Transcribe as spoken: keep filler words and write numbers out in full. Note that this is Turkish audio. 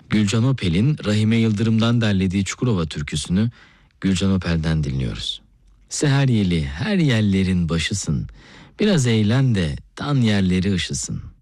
Gülcan Opel'in Rahime Yıldırım'dan derlediği Çukurova türküsünü Gülcan Opel'den dinliyoruz. Seher yeli her yerlerin başısın, biraz eğlen de tan yerleri ışısın.